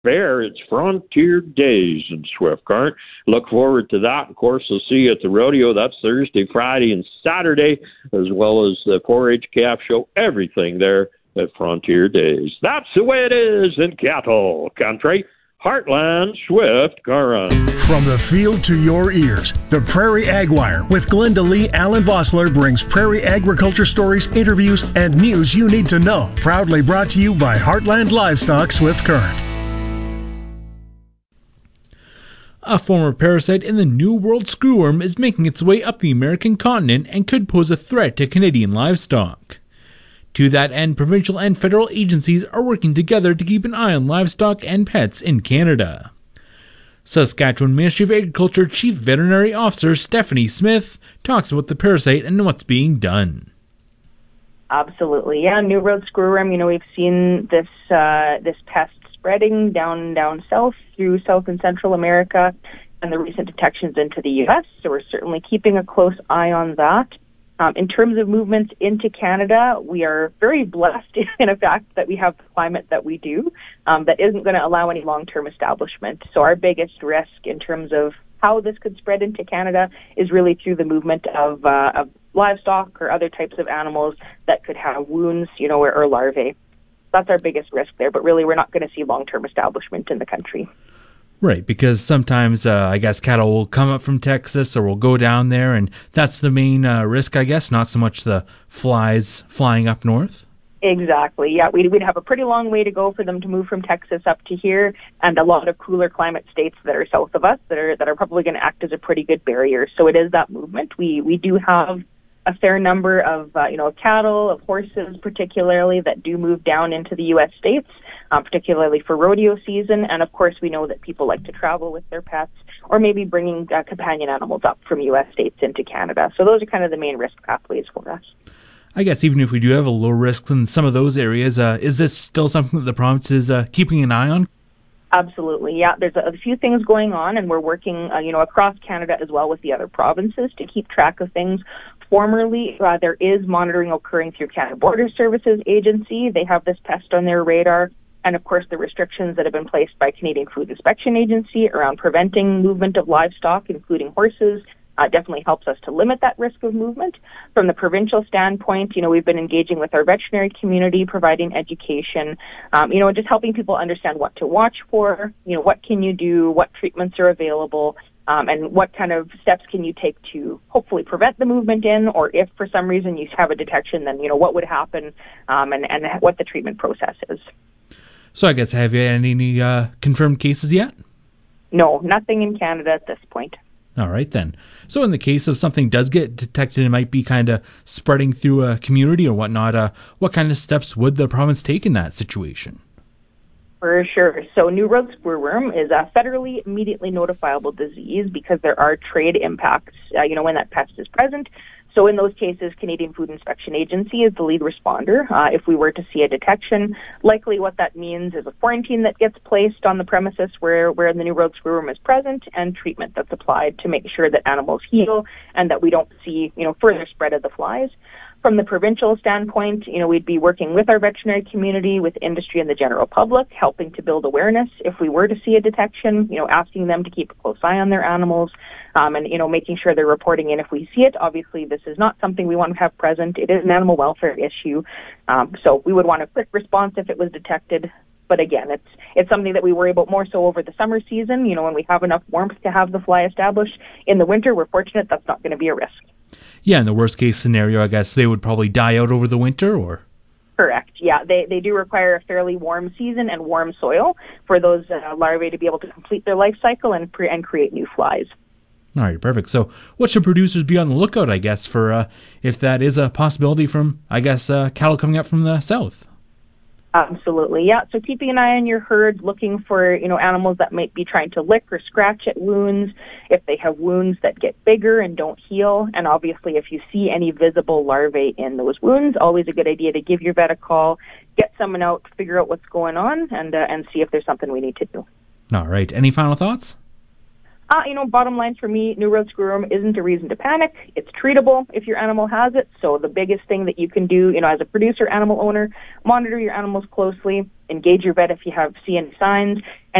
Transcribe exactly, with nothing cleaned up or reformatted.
Fair. It's Frontier Days in Swift Current. Look forward to that. Of course, we'll see you at the rodeo. That's Thursday, Friday, and Saturday, as well as the four H calf show. Everything there at Frontier Days. That's the way it is in cattle country. Heartland Swift Current. From the field to your ears, the Prairie Ag Wire with Glenda Lee Allen Vossler brings prairie agriculture stories, interviews, and news you need to know. Proudly brought to you by Heartland Livestock Swift Current. A former parasite in the New World screwworm is making its way up the American continent and could pose a threat to Canadian livestock. To that end, provincial and federal agencies are working together to keep an eye on livestock and pets in Canada. Saskatchewan Ministry of Agriculture Chief Veterinary Officer Stephanie Smith talks about the parasite and what's being done. Absolutely, yeah. New World screwworm. You know, we've seen this uh, this pest spreading down down south through South and Central America, and the recent detections into the U S. So we're certainly keeping a close eye on that. Um, in terms of movements into Canada, we are very blessed in the fact that we have the climate that we do um, that isn't going to allow any long-term establishment. So our biggest risk in terms of how this could spread into Canada is really through the movement of, uh, of livestock or other types of animals that could have wounds, you know, or, or larvae. That's our biggest risk there, but really we're not going to see long-term establishment in the country. Right, because sometimes, uh, I guess, cattle will come up from Texas or will go down there, and that's the main uh, risk, I guess, not so much the flies flying up north? Exactly, yeah. We'd, we'd have a pretty long way to go for them to move from Texas up to here, and a lot of cooler climate states that are south of us that are that are probably going to act as a pretty good barrier. So it is that movement. We we do have a fair number of, uh, you know, cattle, of horses particularly, that do move down into the U S states, uh, particularly for rodeo season. And, of course, we know that people like to travel with their pets or maybe bringing uh, companion animals up from U S states into Canada. So those are kind of the main risk pathways for us. I guess even if we do have a low risk in some of those areas, uh, is this still something that the province is uh, keeping an eye on? Absolutely, yeah. There's a, a few things going on, and we're working, uh, you know, across Canada as well with the other provinces to keep track of things. Formerly, uh, there is monitoring occurring through Canada Border Services Agency. They have this pest on their radar. And, of course, the restrictions that have been placed by Canadian Food Inspection Agency around preventing movement of livestock, including horses, uh, definitely helps us to limit that risk of movement. From the provincial standpoint, you know, we've been engaging with our veterinary community, providing education, um, you know, just helping people understand what to watch for, you know, what can you do, what treatments are available, Um, and what kind of steps can you take to hopefully prevent the movement in, or if for some reason you have a detection, then, you know, what would happen um, and, and what the treatment process is. So I guess, have you had any uh, confirmed cases yet? No, nothing in Canada at this point. All right, then. So in the case of something does get detected, it might be kind of spreading through a community or whatnot, uh, what kind of steps would the province take in that situation? For sure. So New World screwworm is a federally immediately notifiable disease because there are trade impacts, uh, you know, when that pest is present. So in those cases, Canadian Food Inspection Agency is the lead responder. Uh, if we were to see a detection, likely what that means is a quarantine that gets placed on the premises where, where the New World screwworm is present, and treatment that's applied to make sure that animals heal and that we don't see, you know, further spread of the flies. From the provincial standpoint, you know, we'd be working with our veterinary community, with industry and the general public, helping to build awareness if we were to see a detection, you know, asking them to keep a close eye on their animals, um, and, you know, making sure they're reporting in if we see it. Obviously, this is not something we want to have present. It is an animal welfare issue. Um, so we would want a quick response if it was detected. But again, it's it's something that we worry about more so over the summer season, you know, when we have enough warmth to have the fly established. In the winter, we're fortunate that's not going to be a risk. Yeah, in the worst case scenario, I guess they would probably die out over the winter, or? Correct, yeah. They they do require a fairly warm season and warm soil for those uh, larvae to be able to complete their life cycle and pre- and create new flies. All right, perfect. So what should producers be on the lookout, I guess, for uh, if that is a possibility from, I guess, uh, cattle coming up from the south? Absolutely, yeah. So keeping an eye on your herd, looking for, you know, animals that might be trying to lick or scratch at wounds, if they have wounds that get bigger and don't heal, and obviously if you see any visible larvae in those wounds, always a good idea to give your vet a call, get someone out, figure out what's going on, and uh, and see if there's something we need to do. All right. Any final thoughts? Uh, you know, bottom line for me, New World screwworm isn't a reason to panic. It's treatable if your animal has it. So the biggest thing that you can do, you know, as a producer, animal owner, monitor your animals closely. engage your vet if you have see any signs. And